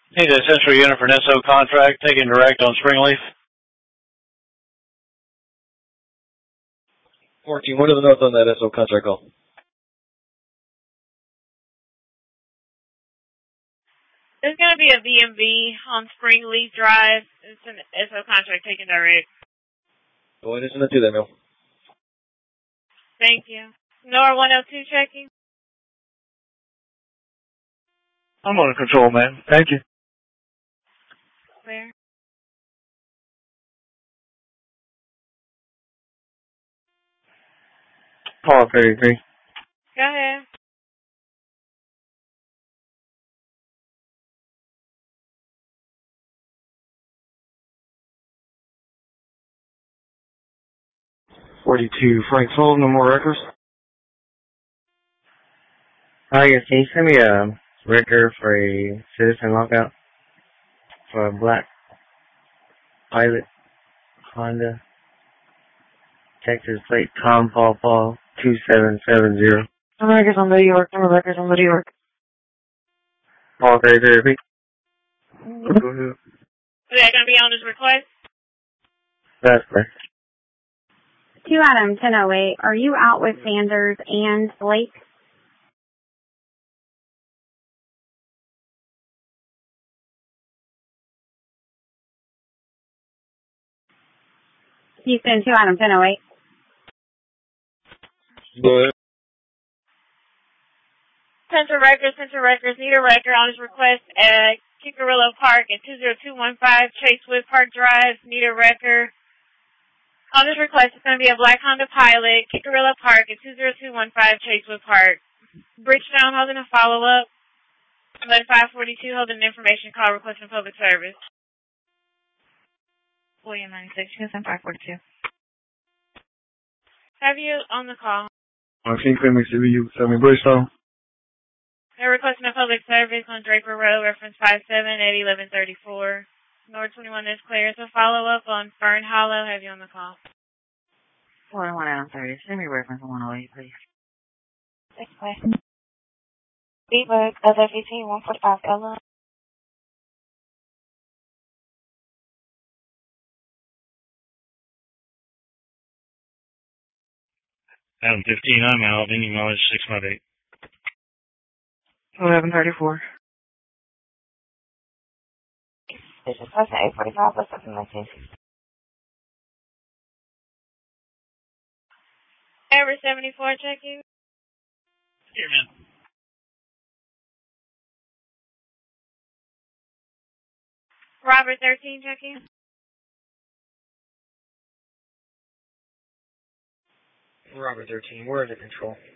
Need a central unit for an SO contract, taking direct on Springleaf. 14, what are the notes on that SO contract call? There's going to be a VMV on Springleaf Drive. It's an SO contract taken direct. Go ahead and do that, Mel. Thank you. NOR 102 checking. I'm under control, man. Thank you. Clear. Call 33. Go ahead. Frank Full, no more records? Yes, can you send me a record for a citizen lockout for a black pilot Honda Texas plate Tom Paul 2770. No records on Lydia York. No records on Lydia York. Paul 33, repeat. Go ahead. Is that going to be on this request? That's correct. 2 Adam 1008. Are you out with Sanders and Blake? Houston 2 Adam 1008. Go ahead. Central Records. Need a record on this request at Kickerillo Park at 20215 Chasewood Park Drive. Need a record. On this request, it's going to be a black Honda Pilot, Kickerillo Park at 20215 Chasewood Park. Bridgestone holding a follow-up. 542 holding an information call requesting public service. William 96, Houston 542. Have you on the call? King Clinic CBU, tell me Bridgestone. They're requesting a public service on Draper Road, reference 57 at 1134. NOR 21 is clear. So follow up on Fern Hollow. Have you on the call? 41 Adam 30. Send me reference 108, please. Thanks, please. B-Book, FFET 145 Ella. Adam 15, I'm out. Any mileage 658. 1134. This is Cessna 845. What's up in my case? Ever 74 checking. Here, man. Robert 13 checking. Robert 13, we're under control.